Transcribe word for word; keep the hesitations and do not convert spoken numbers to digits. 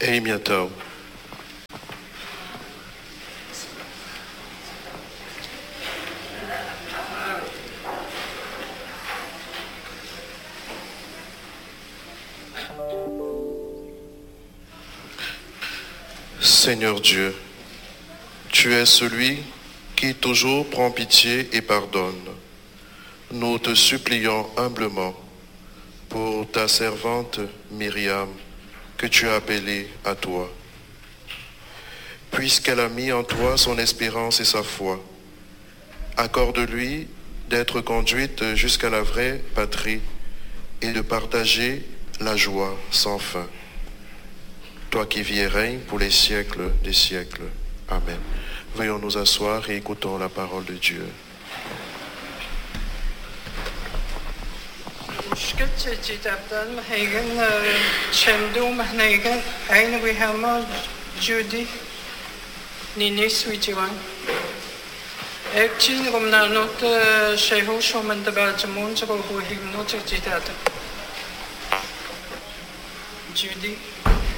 Éimiatão. Seigneur Dieu, tu es celui qui toujours prend pitié et pardonne. Nous te supplions humblement pour ta servante Myriam, que tu as appelée à toi. Puisqu'elle a mis en toi son espérance et sa foi, accorde-lui d'être conduite jusqu'à la vraie patrie et de partager la joie sans fin. Toi qui vis et règnes pour les siècles des siècles. Amen. Veuillons nous asseoir et écoutons la parole de Dieu. Judy